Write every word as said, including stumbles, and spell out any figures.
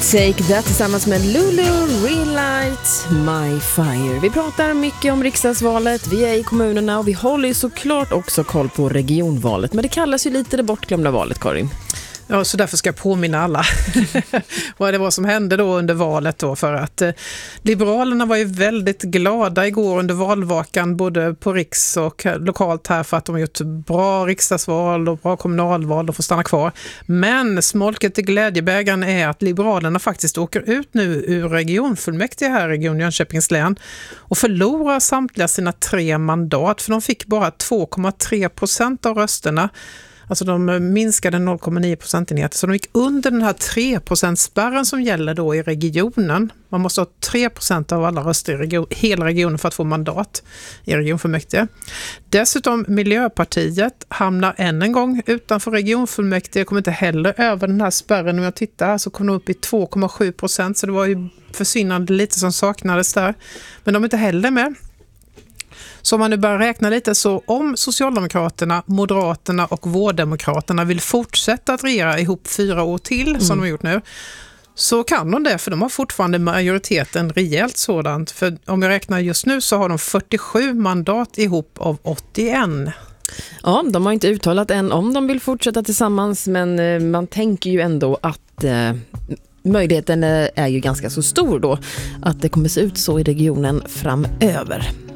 Take That tillsammans med Lulu, Relight My Fire. Vi pratar mycket om riksdagsvalet, vi är i kommunerna och vi håller ju såklart också koll på regionvalet. Men det kallas ju lite det bortglömda valet, Karin. Ja, så därför ska jag påminna alla vad det var som hände då under valet då, för att eh, Liberalerna var ju väldigt glada igår under valvakan både på riks- och lokalt här för att de har gjort bra riksdagsval och bra kommunalval och får stanna kvar. Men smolket i glädjebägaren är att Liberalerna faktiskt åker ut nu ur regionfullmäktige här i Region Jönköpings län och förlorar samtliga sina tre mandat, för de fick bara två komma tre procent av rösterna. Alltså de minskade noll komma nio procentenheter, så de gick under den här tre procent-spärren som gäller då i regionen. Man måste ha tre procent av alla röster i region, hela regionen för att få mandat i regionfullmäktige. Dessutom Miljöpartiet hamnar än en gång utanför regionfullmäktige, kommer inte heller över den här spärren. Om jag tittar här så kom de upp i två komma sju procent, så det var ju försvinnande lite som saknades där. Men de är inte heller med. Så om man nu börjar räkna lite, så om Socialdemokraterna, Moderaterna och Vårdemokraterna vill fortsätta att regera ihop fyra år till mm. som de har gjort nu, så kan de det, för de har fortfarande majoriteten rejält sådant. För om jag räknar just nu så har de fyrtiosju mandat ihop av åttioen. Ja, de har inte uttalat än om de vill fortsätta tillsammans, men man tänker ju ändå att eh, möjligheten är ju ganska så stor då att det kommer se ut så i regionen framöver.